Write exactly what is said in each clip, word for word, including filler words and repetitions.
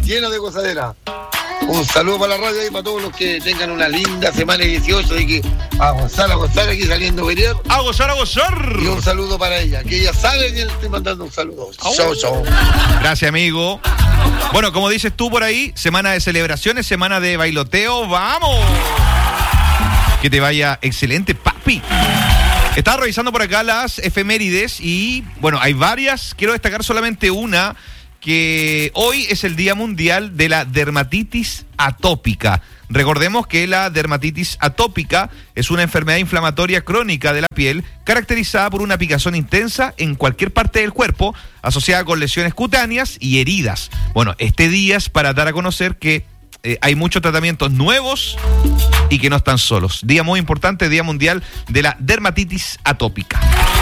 lleno de gozadera. Un saludo para la radio y para todos los que tengan una linda semana dieciocho de que a gozar, a gozar aquí saliendo a venir. A gozar, a gozar. Y un saludo para ella, que ella sabe que le estoy mandando un saludo. Oh. Chau, chau. Gracias, amigo. Bueno, como dices tú por ahí, semana de celebraciones, semana de bailoteo, ¡vamos! Que te vaya excelente, papi. Estaba revisando por acá las efemérides y, bueno, hay varias. Quiero destacar solamente una, que hoy es el Día Mundial de la Dermatitis Atópica. Recordemos que la dermatitis atópica es una enfermedad inflamatoria crónica de la piel caracterizada por una picazón intensa en cualquier parte del cuerpo, asociada con lesiones cutáneas y heridas. Bueno, este día es para dar a conocer que eh, hay muchos tratamientos nuevos y que no están solos. Día muy importante, Día Mundial de la Dermatitis Atópica.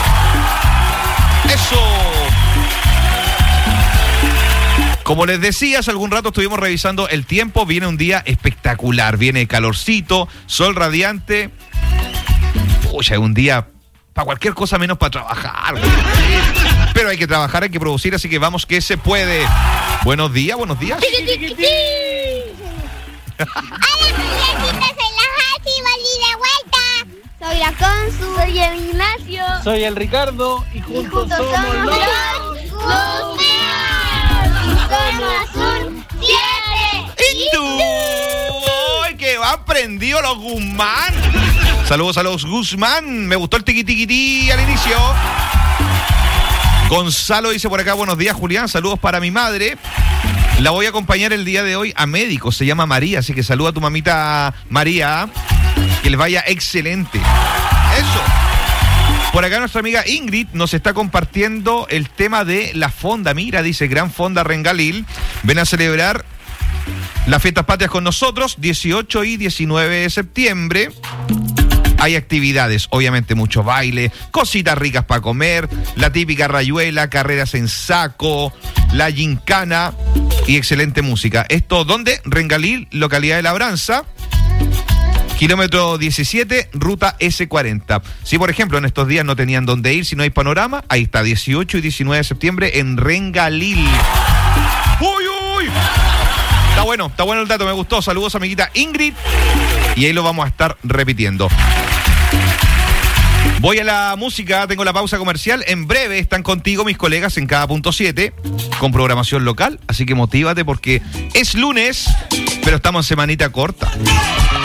¡Eso! Como les decía, hace algún rato estuvimos revisando el tiempo. Viene un día espectacular. Viene calorcito, sol radiante. Uy, es un día para cualquier cosa menos para trabajar. Pero hay que trabajar, hay que producir, así que vamos que se puede. Buenos días, buenos días. Hola, muchachitas, soy la Hasi, volví de vuelta. Soy la Consu, soy el Ignacio. Soy el Ricardo y juntos, y juntos somos, somos los Guzmán. Somos un siete. ¿Y tú? ¡Ay, que van prendidos los Guzmán! Saludos a los Guzmán. Me gustó el tiquitiquití al inicio. Gonzalo dice por acá, buenos días, Julián. Saludos para mi madre. La voy a acompañar el día de hoy a médico. Se llama María, así que saluda a tu mamita María. Que les vaya excelente. Eso. Por acá nuestra amiga Ingrid nos está compartiendo el tema de la fonda. Mira, dice, Gran Fonda Rengalil. Ven a celebrar las fiestas patrias con nosotros, dieciocho y diecinueve de septiembre. Hay actividades, obviamente mucho baile, cositas ricas para comer, la típica rayuela, carreras en saco, la gincana y excelente música. ¿Esto dónde? Rengalil, localidad de Labranza. Kilómetro diecisiete, ruta ese cuarenta. Si, por ejemplo, en estos días no tenían dónde ir, si no hay panorama, ahí está, dieciocho y diecinueve de septiembre en Rengalil. ¡Uy, uy! Está bueno, está bueno el dato, me gustó. Saludos, amiguita Ingrid. Y ahí lo vamos a estar repitiendo. Voy a la música, tengo la pausa comercial. En breve están contigo mis colegas en cada punto siete con programación local. Así que motívate porque es lunes, pero estamos en semanita corta.